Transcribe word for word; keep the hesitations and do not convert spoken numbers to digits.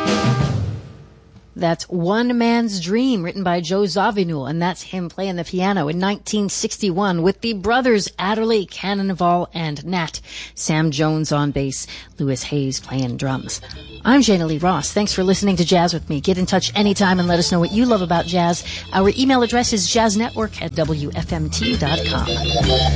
That's One Man's Dream, written by Joe Zawinul, and that's him playing the piano in nineteen sixty-one with the brothers Adderley, Cannonball, and Nat. Sam Jones on bass, Louis Hayes playing drums. I'm Jana Lee Ross. Thanks for listening to Jazz with me. Get in touch anytime and let us know what you love about jazz. Our email address is jazznetwork at W F M T dot com.